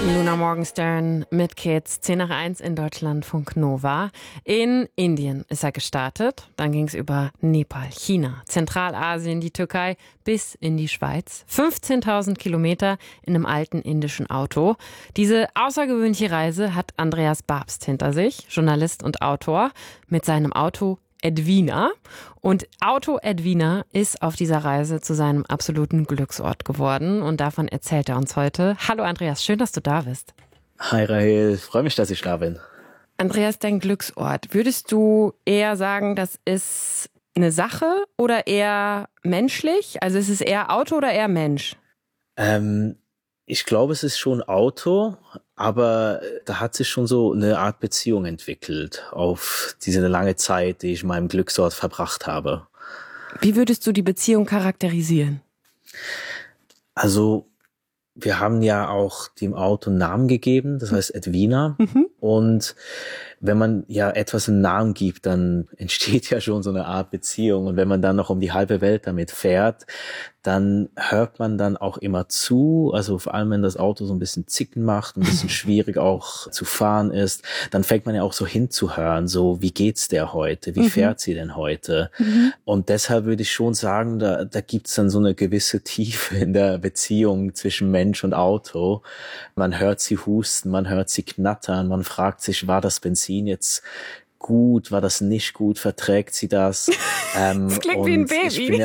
Luna Morgenstern mit Kids, 10 nach 1 in Deutschland, Funk Nova. In Indien ist er gestartet, dann ging es über Nepal, China, Zentralasien, die Türkei bis in die Schweiz. 15.000 Kilometer in einem alten indischen Auto. Diese außergewöhnliche Reise hat Andreas Babst hinter sich, Journalist und Autor, mit seinem Auto Edwina. Und Auto Edwina ist auf dieser Reise zu seinem absoluten Glücksort geworden. Und davon erzählt er uns heute. Hallo Andreas, schön, dass du da bist. Hi Rahel, freue mich, dass ich da bin. Andreas, dein Glücksort. Würdest du eher sagen, das ist eine Sache oder eher menschlich? Also ist es eher Auto oder eher Mensch? Ich glaube, es ist schon Auto, aber da hat sich schon so eine Art Beziehung entwickelt auf diese lange Zeit, die ich in meinem Glücksort verbracht habe. Wie würdest du die Beziehung charakterisieren? Also, wir haben ja auch dem Auto einen Namen gegeben, das heißt Edwina. Und wenn man ja etwas einen Namen gibt, dann entsteht ja schon so eine Art Beziehung. Und wenn man dann noch um die halbe Welt damit fährt, dann hört man dann auch immer zu. Also vor allem, wenn das Auto so ein bisschen Zicken macht, ein bisschen schwierig auch zu fahren ist, dann fängt man ja auch so hinzuhören, so wie geht's der heute? Wie fährt sie denn heute? Und deshalb würde ich schon sagen, da gibt's dann so eine gewisse Tiefe in der Beziehung zwischen Mensch und Auto. Man hört sie husten, man hört sie knattern, man fragt sich, war das Benzin jetzt gut, war das nicht gut, verträgt sie das? Das klingt wie ein Baby.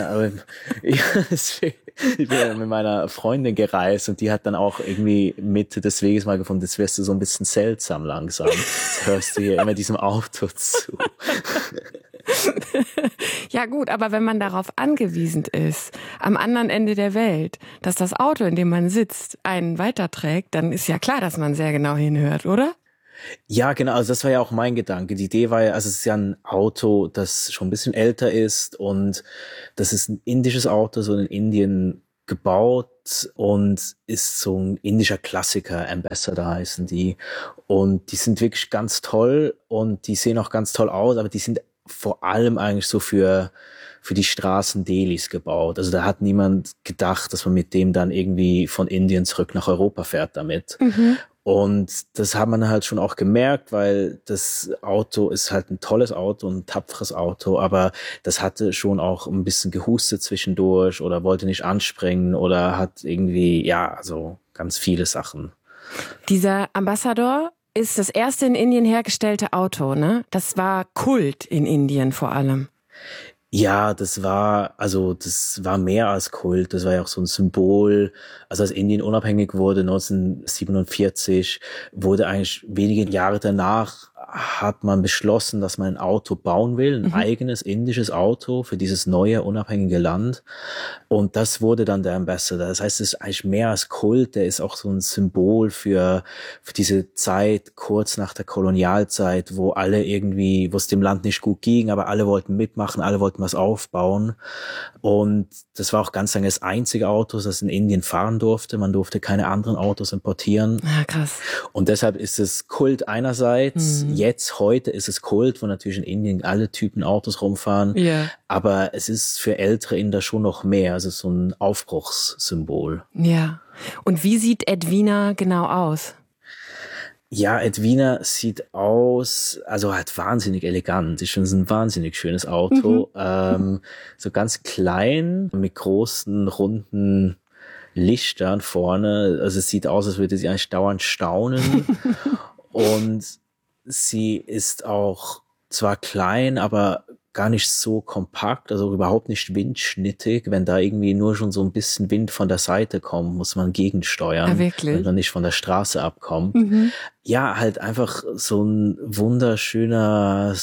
Ich bin ja mit meiner Freundin gereist und die hat dann auch irgendwie Mitte des Weges mal gefunden, jetzt wirst du so ein bisschen seltsam langsam. Jetzt hörst du hier immer diesem Auto zu. Ja gut, aber wenn man darauf angewiesen ist, am anderen Ende der Welt, dass das Auto, in dem man sitzt, einen weiterträgt, dann ist ja klar, dass man sehr genau hinhört, oder? Ja, genau, also das war ja auch mein Gedanke. Die Idee war ja, also es ist ja ein Auto, das schon ein bisschen älter ist und das ist ein indisches Auto, so in Indien gebaut und ist so ein indischer Klassiker, Ambassador heißen die. Und die sind wirklich ganz toll und die sehen auch ganz toll aus, aber die sind vor allem eigentlich so für die Straßen Delhis gebaut. Also da hat niemand gedacht, dass man mit dem dann irgendwie von Indien zurück nach Europa fährt damit. Und das hat man halt schon auch gemerkt, weil das Auto ist halt ein tolles Auto, ein tapferes Auto, aber das hatte schon auch ein bisschen gehustet zwischendurch oder wollte nicht anspringen oder hat irgendwie, ja, also ganz viele Sachen. Dieser Ambassador ist das erste in Indien hergestellte Auto, ne? Das war Kult in Indien vor allem. Ja, das war mehr als Kult. Das war ja auch so ein Symbol. Also als Indien unabhängig wurde, 1947, wurde eigentlich wenige Jahre danach hat man beschlossen, dass man ein Auto bauen will, ein eigenes indisches Auto für dieses neue, unabhängige Land. Und das wurde dann der Ambassador. Das heißt, es ist eigentlich mehr als Kult. Der ist auch so ein Symbol für diese Zeit kurz nach der Kolonialzeit, wo es dem Land nicht gut ging, aber alle wollten mitmachen, alle wollten was aufbauen. Und das war auch ganz lange das einzige Auto, das in Indien fahren durfte. Man durfte keine anderen Autos importieren. Ja, krass. Und deshalb ist es Kult einerseits. Heute ist es Kult, wo natürlich in Indien alle Typen Autos rumfahren. Ja. Aber es ist für ältere Inder schon noch mehr. Also so ein Aufbruchssymbol. Ja. Und wie sieht Edwina genau aus? Ja, Edwina sieht aus, also halt wahnsinnig elegant. Ich finde es ein wahnsinnig schönes Auto. So ganz klein, mit großen, runden Lichtern vorne. Also es sieht aus, als würde sie eigentlich dauernd staunen. Und sie ist auch zwar klein, aber gar nicht so kompakt, also überhaupt nicht windschnittig. Wenn da irgendwie nur schon so ein bisschen Wind von der Seite kommt, muss man gegensteuern, ja, wirklich? wenn man nicht von der Straße abkommt. Ja, halt einfach so ein wunderschöner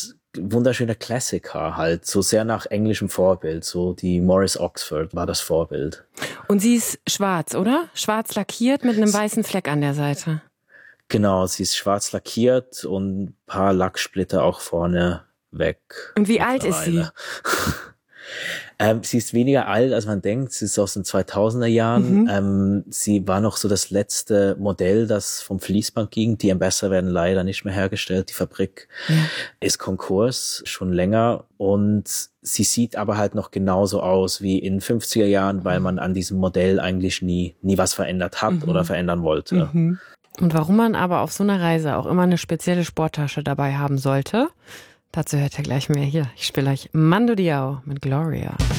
Klassiker halt, so sehr nach englischem Vorbild, so die Morris Oxford war das Vorbild. Und sie ist schwarz, oder? Schwarz lackiert mit einem weißen Fleck an der Seite. Genau, sie ist schwarz lackiert und ein paar Lacksplitter auch vorne weg. Und wie alt ist sie? Sie ist weniger alt, als man denkt. Sie ist aus den 2000er Jahren. Sie war noch so das letzte Modell, das vom Fließband ging. Die Ambassador werden leider nicht mehr hergestellt. Die Fabrik ist Konkurs, schon länger. Und sie sieht aber halt noch genauso aus wie in 50er Jahren, weil man an diesem Modell eigentlich nie was verändert hat oder verändern wollte. Und warum man aber auf so einer Reise auch immer eine spezielle Sporttasche dabei haben sollte, dazu hört ihr gleich mehr hier. Ich spiele euch Mando Diao mit Gloria.